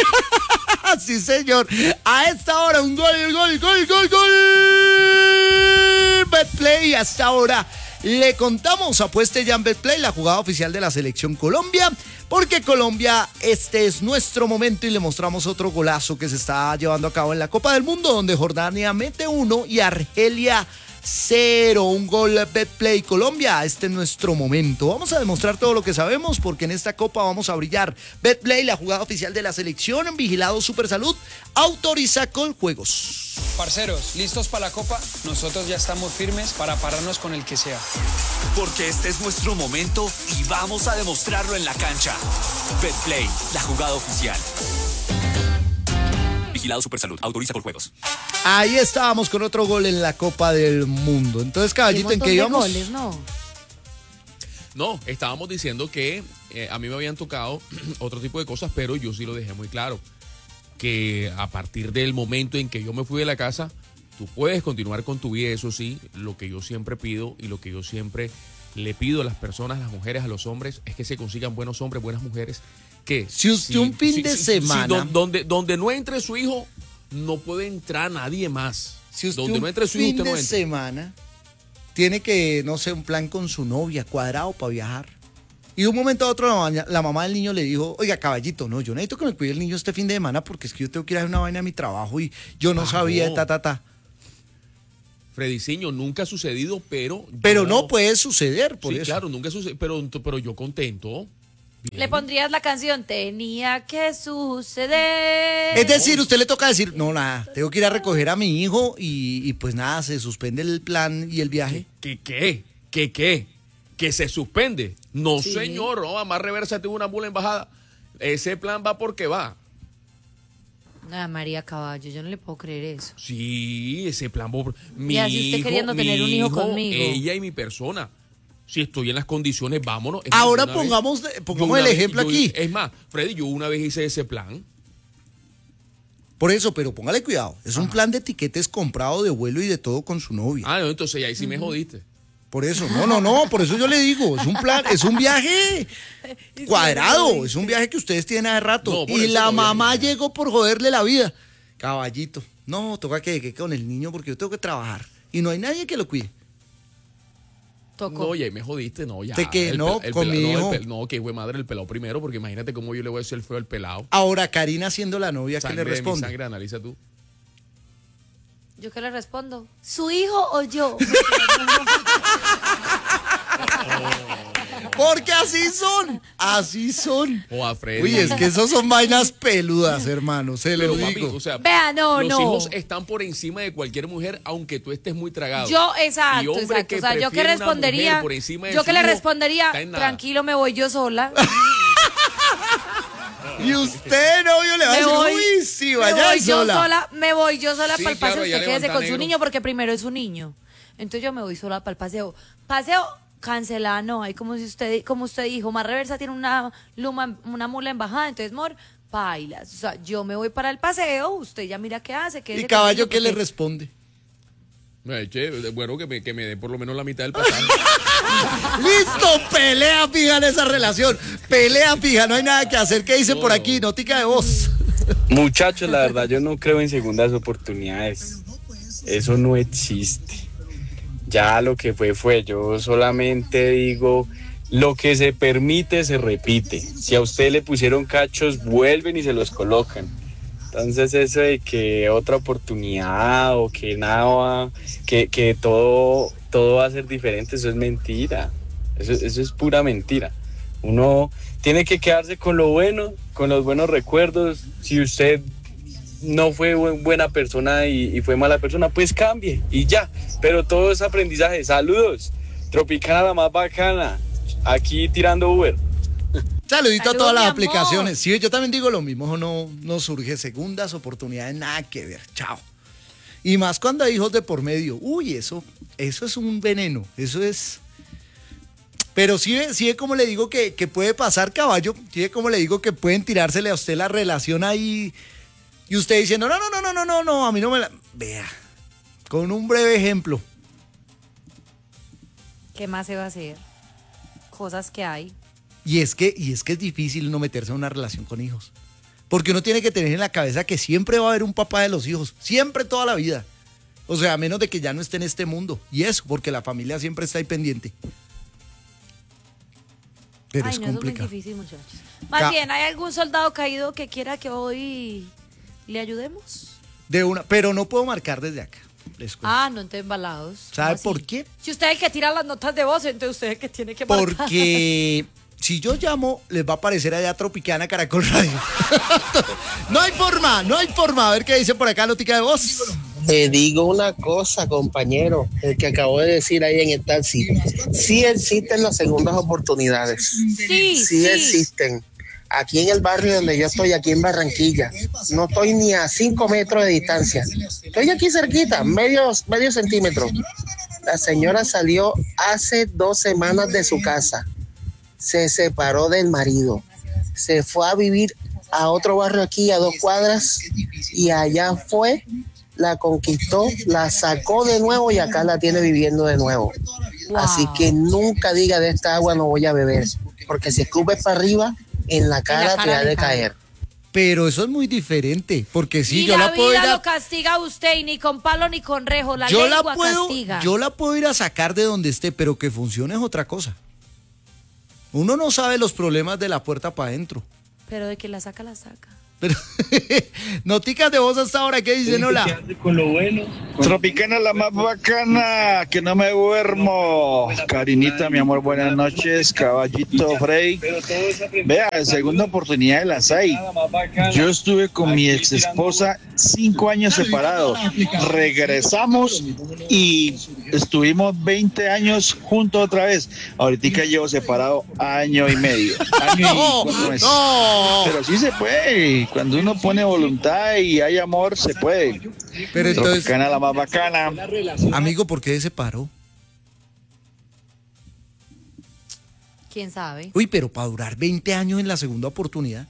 Sí, señor. A esta hora un gol, gol, gol, gol, gol. Betplay, hasta ahora le contamos, apueste ya en Betplay, la jugada oficial de la selección Colombia, porque Colombia, este es nuestro momento y le mostramos otro golazo que se está llevando a cabo en la Copa del Mundo, donde Jordania mete uno y Argelia cero, un gol Betplay Colombia, este es nuestro momento. Vamos a demostrar todo lo que sabemos porque en esta copa vamos a brillar. Betplay, la jugada oficial de la selección, vigilado Supersalud, autoriza con juegos. Parceros, ¿listos para la copa? Nosotros ya estamos firmes para pararnos con el que sea. Porque este es nuestro momento y vamos a demostrarlo en la cancha. Betplay, la jugada oficial. Vigilado Supersalud, autoriza con juegos. Ahí estábamos con otro gol en la Copa del Mundo. Entonces, caballito, ¿en qué de íbamos? goles, ¿no? No, estábamos diciendo que eh, a mí me habían tocado otro tipo de cosas, pero yo sí lo dejé muy claro. Que a partir del momento en que yo me fui de la casa, tú puedes continuar con tu vida, eso sí, lo que yo siempre pido y lo que yo siempre le pido a las personas, a las mujeres, a los hombres, es que se consigan buenos hombres, buenas mujeres, que... Si usted un fin de semana- don- donde, donde no entre su hijo, no puede entrar nadie más. Si usted donde un no entre su hijo, fin usted de no entra. semana tiene que, no sé, un plan con su novia, cuadrado para viajar, Y de un momento a otro la, maña- la mamá del niño le dijo, oiga, caballito, no, yo necesito que me cuide el niño este fin de semana porque es que yo tengo que ir a hacer una vaina a mi trabajo y yo no Ah, sabía, no. ta, ta, ta. Frediciño, nunca ha sucedido, pero... Pero yo- no puede suceder, por sí, eso. claro, nunca sucedió, pero, pero yo contento. Le pondrías la canción Tenía que suceder. Es decir, usted le toca decir, no, nada, tengo que ir a recoger a mi hijo y, y pues nada, se suspende el plan y el viaje. ¿Qué qué? ¿Qué qué? ¿Que se suspende? No, Sí. señor, no, más reversa tuvo una mula embajada. Ese plan va porque va. Ah, María Caballo, yo no le puedo creer eso. Sí, ese plan va por... Mi Y así usted hijo, queriendo mi tener un hijo conmigo. Ella y mi persona. Si estoy en las condiciones, vámonos. Es Ahora más, yo una pongamos, vez- pongamos yo una el vez- ejemplo yo- aquí. Es más, Freddy, yo una vez hice ese plan. Por eso, pero póngale cuidado. Es un plan de tiquetes comprado de vuelo y de todo con su novia. Ah, no, entonces ahí sí me jodiste. Por eso, no, no, no, por eso yo le digo, es un plan, es un viaje cuadrado, es un viaje que ustedes tienen hace rato. No, por y eso la no viene mamá nada. llegó por joderle la vida. Caballito, no, toca que que con el niño porque yo tengo que trabajar. Y no hay nadie que lo cuide. No, ya ahí me jodiste, no, ya. ¿De qué? El No, pel- el con pelado- mi no, el hijo. pel- no, que güey madre el pelado primero, porque imagínate cómo yo le voy a decir el feo al pelado. Ahora, Karina siendo la novia, ¿qué Sangre le de mi responde? sangre, analiza tú. ¿Yo qué le respondo? ¿Su hijo o yo? Porque así son, así son. O a Freddy. Uy, es que esos son vainas peludas, hermano, se lo Pero, papi, digo. o sea, Vea, no, los no. hijos están por encima de cualquier mujer, aunque tú estés muy tragado. Yo, Y exacto, hombre exacto. que O sea, yo que prefiere una respondería, mujer por encima de yo su que le hijo, respondería, está en nada. tranquilo, me voy yo sola. Y usted, novio, le va a Me decir, voy, uy, sí, me vaya voy yo sola. sola, me voy yo sola Sí, para el claro, paseo, ella usted quédese levanta con su negro. niño porque primero es su niño. Entonces yo me voy sola para el paseo. Paseo cancelado, no, hay como si usted, como usted dijo, más reversa tiene una luma, una mula embajada, entonces mor, bailas. O sea, yo me voy para el paseo, usted ya mira qué hace. quédese ¿Y caballo conmigo qué le porque- responde? Ay, che, bueno, que me, que me dé por lo menos la mitad del pasaje. Listo, pelea fija en esa relación. Pelea fija, no hay nada que hacer. ¿Qué dice por aquí? Notica de voz. Muchachos, la verdad yo no creo en segundas oportunidades. Eso no existe. Ya lo que fue fue. Yo solamente digo, lo que se permite se repite. Si a usted le pusieron cachos, vuelven y se los colocan. Entonces eso de que otra oportunidad o que nada va, que, que todo, todo va a ser diferente, eso es mentira. Eso, eso es pura mentira. Uno tiene que quedarse con lo bueno, con los buenos recuerdos. Si usted no fue buen- buena persona y, y fue mala persona, pues cambie y ya. Pero todo es aprendizaje. Saludos. Tropicana la más bacana. Aquí tirando Uber. Saludito a Saludos, todas las mi amor. aplicaciones. Sí, yo también digo lo mismo, no, no surge segundas oportunidades, nada que ver. Chao. Y más cuando hay hijos de por medio. Uy, eso, eso es un veneno. Eso es. Pero sí, ve- sí ve como le digo que, que puede pasar, caballo. Sí ve como le digo que pueden tirársele a usted la relación ahí. Y usted diciendo, no, no, no, no, no, no, no, a mí no me la. Vea. Con un breve ejemplo. ¿Qué más se va a hacer? Cosas que hay. Y es que, y es que es difícil no meterse en una relación con hijos. Porque uno tiene que tener en la cabeza que siempre va a haber un papá de los hijos. Siempre, toda la vida. O sea, a menos de que ya no esté en este mundo. Y eso, porque la familia siempre está ahí pendiente. Pero Ay, es no, eso es muy complicado. difícil, muchachos. Más Ca- bien, ¿hay algún soldado caído que quiera que hoy le ayudemos? De una, pero no puedo marcar desde acá. Les cuento. Ah, no, entonces embalados. ¿Sabe ¿Cómo por así? qué? Si usted es el que tira las notas de voz, entonces usted es el que tiene que marcar. Porque si yo llamo, les va a aparecer allá Tropicana Caracol Radio. No hay forma, no hay forma. A ver qué dice por acá, Notica de voz. Te digo una cosa, compañero, el que acabo de decir ahí en el taxi. Sí existen las segundas oportunidades. Sí, sí, sí. existen. Aquí en el barrio donde yo estoy, aquí en Barranquilla, no estoy ni a cinco metros de distancia. Estoy aquí cerquita, medio, medio centímetro. La señora salió hace dos semanas de su casa. Se separó del marido. Se fue a vivir a otro barrio aquí, a dos cuadras, y allá fue, la conquistó, la sacó de nuevo y acá la tiene viviendo de nuevo. Así que nunca diga de esta agua no voy a beber, porque si escupes para arriba, en la cara, te ha de caer. Pero eso es muy diferente, porque sí, y yo la, la puedo vida ir a, lo castiga a usted y ni con palo ni con rejo, la yo la lengua puedo, castiga. yo la puedo ir a sacar de donde esté, pero que funcione es otra cosa. Uno no sabe los problemas de la puerta para adentro. Pero de que la saca, la saca. Pero, noticas de voz hasta ahora, ¿qué dicen? Hola. Con lo bueno. Tropicana la más bacana, que no me duermo. Karinita, mi amor, buenas noches. Caballito, Frey. Vea, segunda oportunidad de la S A I. Yo estuve con mi ex esposa cinco años separados. Regresamos y estuvimos veinte años juntos otra vez. Ahorita llevo separado año y medio. Año y cuatro meses. No. Pero sí se puede. Cuando uno pone voluntad y hay amor, se puede. Pero entonces, Tropicana la más bacana. Amigo, ¿por qué se paró? ¿Quién sabe? Uy, pero para durar veinte años en la segunda oportunidad.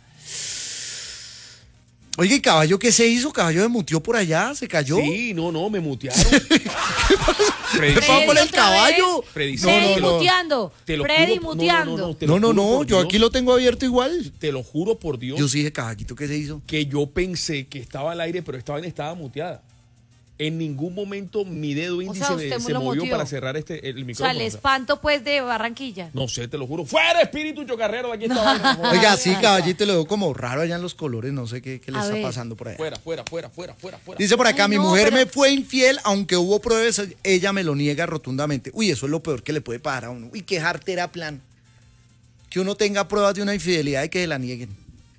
Oye, ¿y Caballo qué se hizo? ¿Caballo me muteó por allá? ¿Se cayó? Sí, no, no, me mutearon. ¿Qué pasó con el caballo? Freddy, Freddy no, no, no. muteando. Te lo Freddy juro, muteando. No, no, no, te No, lo no, juro no, por yo Dios. aquí lo tengo abierto igual. Te lo juro por Dios. Yo sí dije, Caballito, ¿qué se hizo? Que yo pensé que estaba al aire, pero esta vaina estaba muteada. En ningún momento mi dedo índice sea, me- usted se lo movió muteó. para cerrar este, el O sea, micrófono. el o sea. espanto, pues, de Barranquilla. No sé, te lo juro. ¡Fuera, espíritu chocarrero de aquí esta vaina! No, Oiga, sí, Caballito, lo veo como raro allá en los colores, no sé qué, qué le A está ver. pasando por allá. Fuera, fuera, fuera, fuera, fuera, fuera. Dice por acá, Ay, mi no, mujer pero- me fue infiel, aunque hubo pruebas, ella me lo niega rotundamente. Uy, eso es lo peor que le puede pasar a uno. Uy, qué jartera plan. Que uno tenga pruebas de una infidelidad y que se la nieguen.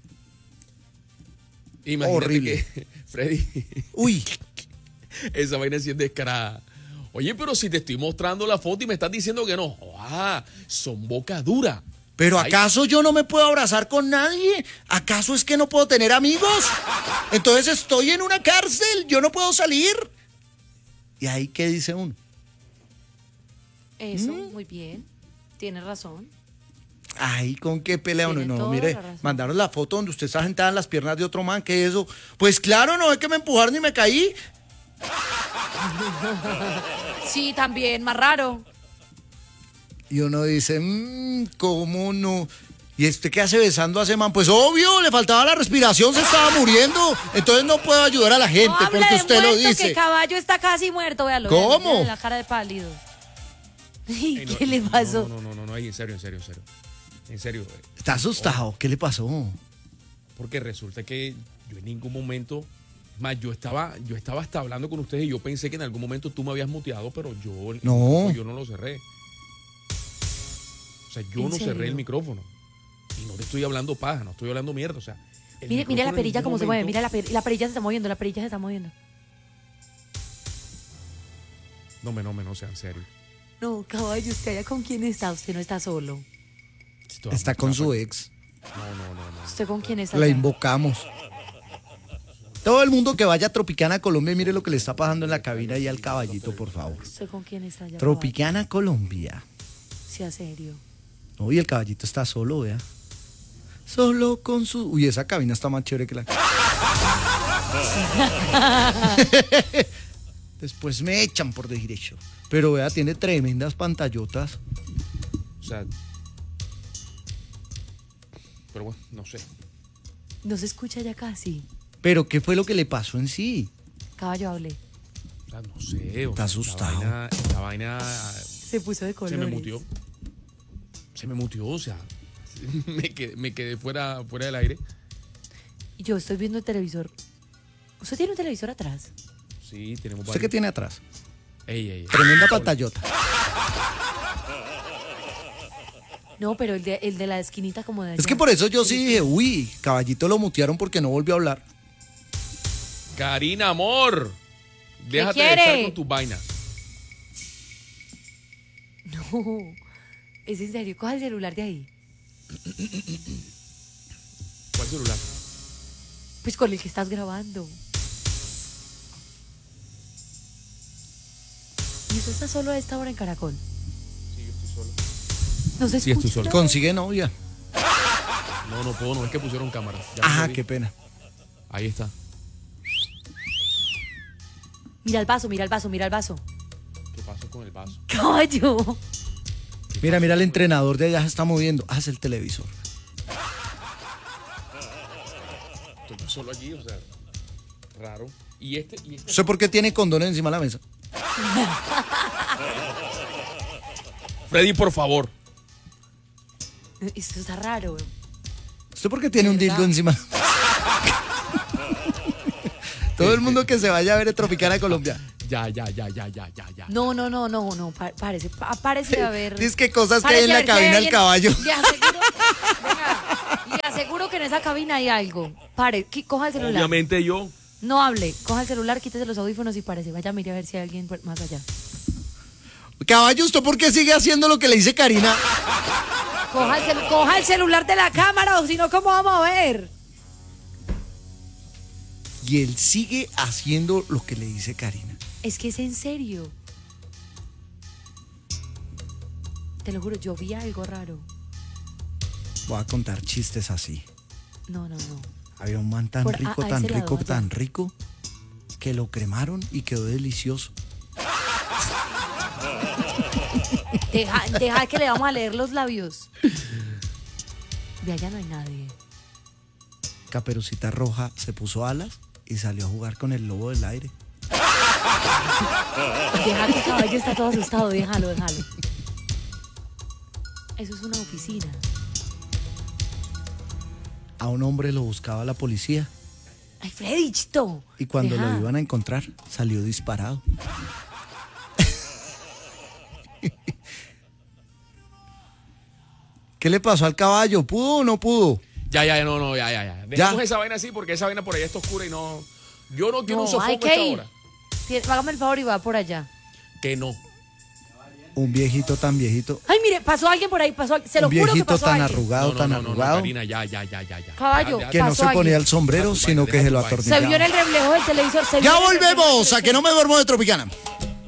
Imagínate horrible. que, Freddy, Uy, esa vaina sí es descarada. Oye, pero si te estoy mostrando la foto y me estás diciendo que no. ¡Ah! Son boca dura. ¿pero Ay. acaso yo no me puedo abrazar con nadie? ¿Acaso es que no puedo tener amigos? Entonces estoy en una cárcel, yo no puedo salir. ¿Y ahí qué dice uno? Eso, ¿Mm? muy bien. Tienes razón. Ay, ¿con qué pelea uno? Tiene No, toda mire, la razón. mandaron la foto donde usted está sentada en las piernas de otro man, ¿qué es eso? Pues claro, no es que me empujaron y me caí. Sí, también, más raro. Y uno dice, mmm, ¿cómo no? ¿Y este qué hace besando a ese man? Pues obvio, le faltaba la respiración, se estaba muriendo. Entonces no puedo ayudar a la gente No hable porque de usted lo muerto, que dice. el caballo está casi muerto, véalo. ¿Cómo? véalo, véale la cara de pálido. ¿Y Ey, no, qué le no, pasó? No, no, no, no, no, ay, en serio, en serio, en serio. En serio. eh, Está asustado, ¿qué le pasó? Porque resulta que yo en ningún momento, más yo estaba, yo estaba hasta hablando con ustedes y yo pensé que en algún momento tú me habías muteado, pero yo el No. micrófono yo no lo cerré. O sea, yo ¿En no cerré serio? el micrófono. Y no te estoy hablando paja, no estoy hablando mierda. O sea, el Mire, mire la micrófono en perilla ningún cómo se mueve. momento- Mira la, per- la perilla se está moviendo, la perilla se está moviendo. No me, no me, no sea en serio. No, caballo, ¿usted allá con quién está? Usted no está solo. Esto- Está con su ex. No, no, no, no. ¿Usted con quién está? La allá? invocamos. Todo el mundo que vaya a Tropicana, Colombia, mire lo que le está pasando en la cabina y al caballito, por favor. ¿Usted con quién está allá? Tropicana, Colombia. caballo? Sea serio. No, y el caballito está solo, vea. Solo con su... Uy, esa cabina está más chévere que la... Después me echan por decir eso. Pero vea, tiene tremendas pantallotas. O sea. Pero bueno, no sé. No se escucha ya casi. Pero ¿qué fue lo que le pasó en sí? Caballo, hable. O sea, no sé. o Está sea, asustado. Esta vaina, esta vaina Se puso de se colores. me mutió. Se me mutió, o sea. Me quedé, me quedé fuera, fuera del aire. Y yo estoy viendo el televisor. ¿Usted tiene un televisor atrás? Sí, tenemos ¿Usted qué tiene atrás? Ey, ey, ey. Tremenda pantallota. No, pero el de, el de la esquinita como de allá. Es que por eso yo sí dije, uy, caballito lo mutearon porque no volvió a hablar. Karina, amor. Déjate de quiere? estar con tus vainas. No. Es en serio. Coja el celular de ahí. ¿Cuál celular? Pues con el que estás grabando. ¿Y usted está solo a esta hora en Caracol? Sí, yo estoy solo. No se Sí, escucha. estoy solo. Consigue novia. No, no puedo, no es que pusieron cámara. Ya Ajá, lo vi. qué pena. Ahí está. Mira el vaso, mira el vaso, mira el vaso. ¿Qué pasó con el vaso? Caballo. Mira, mira, el entrenador de allá se está moviendo. Hace el televisor. Estoy yo solo allí, o sea, raro. Y este, y este. No sé por qué tiene condones encima de la mesa. Freddy, por favor. Esto está raro. ¿Usted por qué tiene un dildo encima? Todo el mundo que se vaya a ver el Tropicana Colombia. Ya, ya, ya, ya, ya, ya, ya. No, no, no, no, no, pa- parece, pa- parece haber... Dice que cosas que hay en la cabina del caballo. Le aseguro, venga, le aseguro que en esa cabina hay algo. Pare, qui- coja el celular. Obviamente yo. No hable, coja el celular, quítese los audífonos y parece. Vaya, mire a ver si hay alguien por- más allá. Caballo, ¿usted por qué sigue haciendo lo que le dice Karina? Coja el, celu- coja el celular de la cámara o si no, ¿cómo vamos a ver? Y él sigue haciendo lo que le dice Karina. Es que es en serio. Te lo juro, yo vi algo raro. Voy a contar chistes así. No, no, no. Había un man tan Por- rico, a- a tan ese lado, rico, allá. tan rico, que lo cremaron y quedó delicioso. Deja, deja que le vamos a leer los labios. De allá no hay nadie. Caperucita Roja se puso alas y salió a jugar con el lobo del aire. Deja que el caballo está todo asustado, déjalo, déjalo. Eso es una oficina. A un hombre lo buscaba la policía Ay, Freddy, chito. y cuando Deja. lo iban a encontrar salió disparado. ¿Qué le pasó al caballo? ¿Pudo o no pudo? Ya, ya, no, no, ya, ya, ya. Dejemos esa vaina así porque esa vaina por allá está oscura y no. Yo no quiero un No, hay sofoco a esta que ir. hora. Sí, hágame el favor y va por allá. Que no. Un viejito tan viejito, Ay, mire, pasó alguien por ahí, pasó, se lo un juro que viejito pasó tan alguien. arrugado, No, no, tan no, no, no, arrugado, Karina, ya, ya, ya, ya, ya. Caballo, Ya, ya, que no pasó se ponía alguien. el sombrero, Deja tu sino vaina, que deja se lo tu vaina. Se vio en atornillaba. el reflejo del televisor. Se Ya vio en el reflejo volvemos del a que no me duermo de Tropicana.